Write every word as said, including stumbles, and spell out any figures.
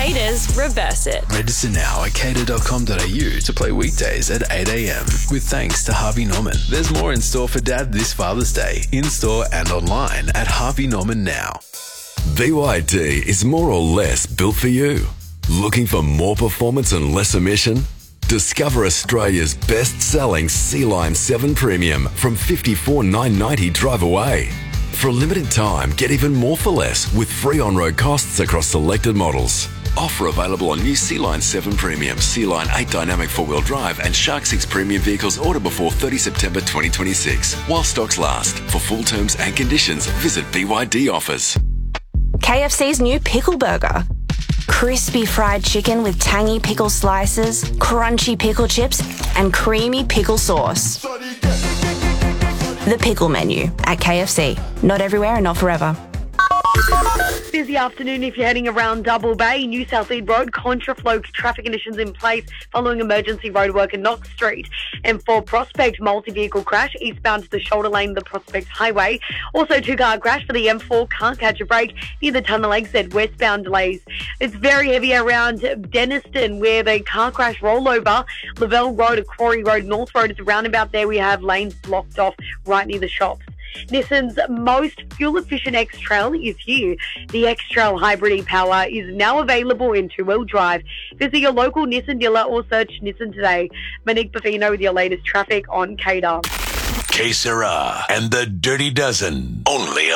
Haters, reverse it. Register now at cater dot com dot a u to play weekdays at eight a m. With thanks to Harvey Norman. There's more in store for Dad this Father's Day, in-store and online at Harvey Norman now. B Y D is more or less built for you. Looking for more performance and less emission? Discover Australia's best-selling Sea-Line seven Premium from fifty-four thousand nine hundred ninety dollars drive away. For a limited time, get even more for less with free on-road costs across selected models. Offer available on new Sea-Line seven Premium, Sea-Line eight Dynamic four-wheel drive and Shark six Premium vehicles order before thirtieth September twenty twenty-six. While stocks last. For full terms and conditions, visit B Y D Offers. K F C's new Pickle Burger. Crispy fried chicken with tangy pickle slices, crunchy pickle chips, and creamy pickle sauce. The pickle menu at K F C. Not everywhere and not forever. Busy afternoon if you're heading around Double Bay, New South Eid Road, contraflow traffic conditions in place following emergency roadwork at Knox Street. And for Prospect, multi-vehicle crash eastbound to the shoulder lane of the Prospect Highway. Also two-car crash for the M four, can't catch a break near the tunnel exit, westbound delays. It's very heavy around Denniston where the car crash rollover, Lavelle Road, Quarry Road, North Road, it's a roundabout there. We have lanes blocked off right near the shops. Nissan's most fuel-efficient X-Trail is here. The X-Trail Hybrid e-Power is now available in two-wheel drive. Visit your local Nissan dealer or search Nissan today. Monique Buffino with your latest traffic on Cater. Que Sera and the Dirty Dozen. Only